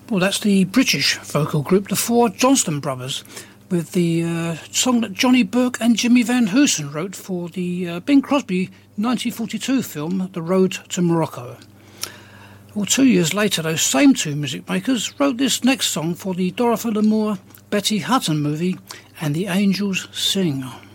Well, that's the British vocal group, the Four Johnston Brothers, with the song that Johnny Burke and Jimmy Van Heusen wrote for the Bing Crosby 1942 film The Road to Morocco. Well, 2 years later, those same two music makers wrote this next song for the Dorothy Lamour, Betty Hutton movie, And the Angels Sing.